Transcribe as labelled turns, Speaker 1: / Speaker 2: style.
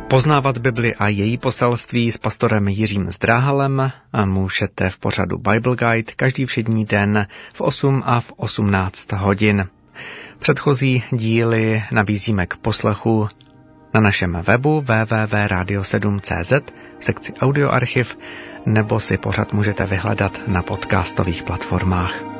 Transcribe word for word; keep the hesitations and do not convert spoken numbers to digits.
Speaker 1: Poznávat Bibli a její poselství s pastorem Jiřím Zdráhalem a můžete v pořadu Bible Guide každý všední den v osm a v osmnáct hodin. Předchozí díly nabízíme k poslechu na našem webu w w w tečka radio sedm tečka c z v sekci audioarchiv, nebo si pořad můžete vyhledat na podcastových platformách.